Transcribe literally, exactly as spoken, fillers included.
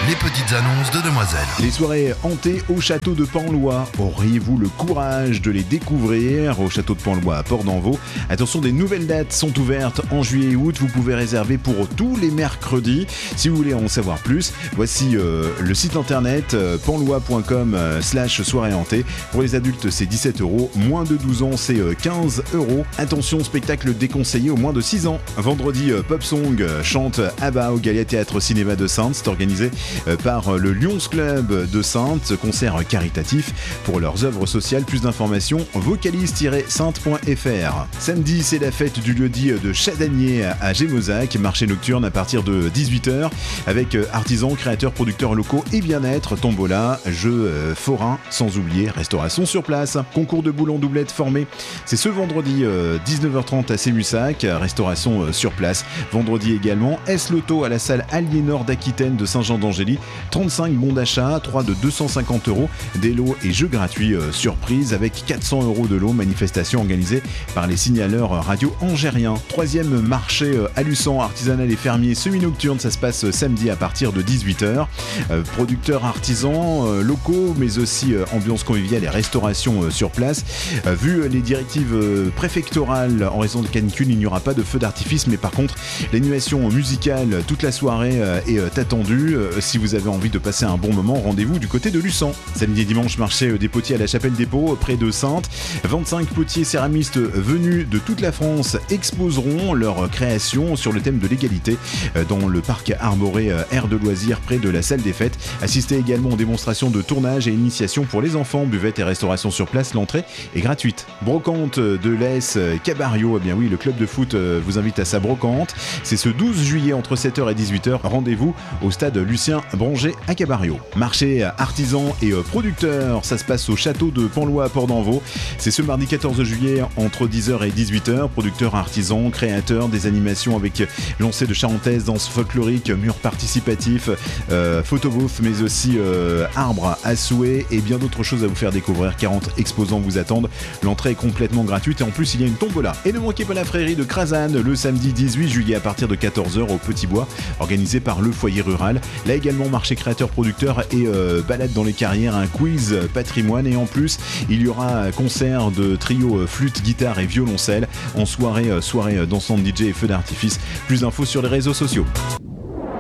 les petites annonces de Demoiselle. Les soirées hantées au château de Penlois. Auriez-vous le courage de les découvrir au château de Penlois à Port-d'Envaux? Attention, des nouvelles dates sont ouvertes en juillet et août. Vous pouvez réserver pour tous les mercredis. Si vous voulez en savoir plus, voici euh, le site internet euh, penlois point com euh, slash soirée hantée. Pour les adultes, c'est dix-sept euros. Moins de douze ans, c'est euh, quinze euros. Attention, spectacle déconseillé au moins de six ans. Vendredi, euh, Pop Song euh, chante ABBA au Galia Théâtre Cinéma de Saintes. C'est organisé euh, par euh, le Lions Club de Saintes. Concert caritatif pour leurs œuvres sociales. Plus d'informations, vocalise tiret sainte point f r. Samedi, c'est la fête du lieu-dit de Chadanier à Gémozac. Marché nocturne à partir de dix-huit heures avec artisans, créateurs, producteurs locaux et bien-être, tombola, jeux euh, forains, sans oublier restauration sur place. Concours de boules en doublette formé, c'est ce vendredi euh, dix-neuf heures trente à Sémussac, restauration euh, sur place. Vendredi également, S-Loto à la salle Aliénor d'Aquitaine de Saint-Jean-d'Angély, trente-cinq bons d'achat, trois de deux cent cinquante euros, des lots et jeux gratuits euh, surprise avec quatre cents euros de lots, manifestation organisée par les signaleurs radio angériens. Troisième marché euh, Alussan, artisanal et fermier semi-nocturne, ça se passe euh, samedi à partir de dix-huit heures. Euh, producteurs artisans euh, locaux, mais aussi euh, ambiance conviviale et restauration euh, sur place. Euh, vu les directives euh, préfectorales en raison de canicule, il n'y aura pas de feu d'artifice, mais par contre, l'animation musicale toute la soirée euh, est euh, attendue. Euh, si vous avez envie de passer un bon moment, rendez-vous du côté de Luçon. Samedi et dimanche, marché euh, des potiers à la Chapelle des Pots, près de Saintes. vingt-cinq potiers céramistes venus de toute la France exposeront leur création sur le thème de l'égalité euh, dans le parc arboré euh, Air de Loisirs près de la salle des fêtes. Assistez également aux démonstrations de tournage et initiation pour les enfants, buvette et restauration sur place, l'entrée est gratuite. Brocante de l'A S Cabario, eh bien oui, le club de foot vous invite à sa brocante. C'est ce douze juillet entre sept heures et dix-huit heures. Rendez-vous au stade Lucien Branger à Cabario. Marché artisans et producteurs, ça se passe au château de Penlois à Port-d'Envaux. C'est ce mardi quatorze juillet entre dix heures et dix-huit heures. Producteurs, artisans, créateurs, des animations avec lancers de charentaise, danse folklorique, murs participatifs, euh, photobooth, mais aussi euh, arbres à souhait et bien d'autres choses à vous faire découvrir. quarante exposants vous attendent. L'entrée est complètement gratuite et en plus il y a une tombola. Et ne manquez pas la frérie de Crazanne le samedi dix-huit juillet à partir de quatorze heures au Petit Bois, organisé par le foyer rural. Là également marché créateur producteur et euh, balade dans les carrières, un quiz patrimoine et en plus il y aura un concert de trio euh, flûte, guitare et violoncelle en soirée, euh, soirée dansante D J et feu d'artifice. Plus d'infos sur les réseaux sociaux.